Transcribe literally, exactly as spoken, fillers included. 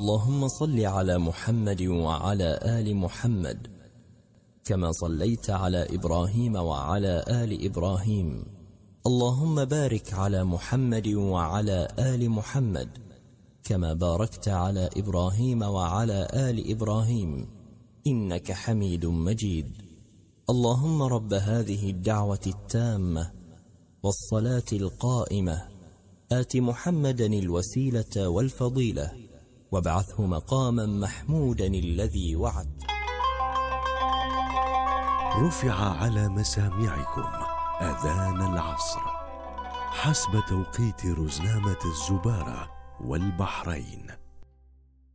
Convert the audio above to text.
اللهم صل على محمد وعلى آل محمد كما صليت على إبراهيم وعلى آل إبراهيم. اللهم بارك على محمد وعلى آل محمد كما باركت على إبراهيم وعلى آل إبراهيم إنك حميد مجيد. اللهم رب هذه الدعوة التامة والصلاة القائمة آت محمدا الوسيلة والفضيلة وابعثه مقاما محمودا الذي وعدت. رفع على مسامعكم أذان العصر حسب توقيت رزنامة الزبارة والبحرين.